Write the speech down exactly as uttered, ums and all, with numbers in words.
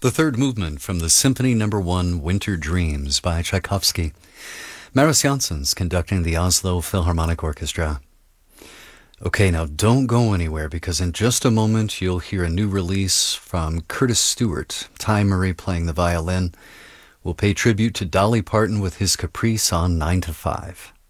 The third movement from the Symphony Number One, Winter Dreams by Tchaikovsky. Maris Janssens conducting the Oslo Philharmonic Orchestra. Okay, now don't go anywhere because in just a moment you'll hear a new release from Curtis Stewart. Ty Murray playing the violin. We'll pay tribute to Dolly Parton with his Caprice on nine to five.